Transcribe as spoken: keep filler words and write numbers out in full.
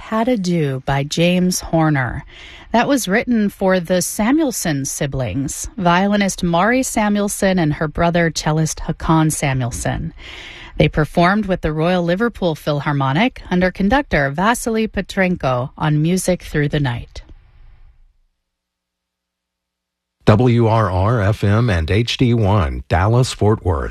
Had-a-Do by James Horner. That was written for the Samuelson siblings, violinist Mari Samuelson and her brother cellist Hakan Samuelson. They performed with the Royal Liverpool Philharmonic under conductor Vasily Petrenko on Music Through the Night. W R R F M and H D one, Dallas, Fort Worth.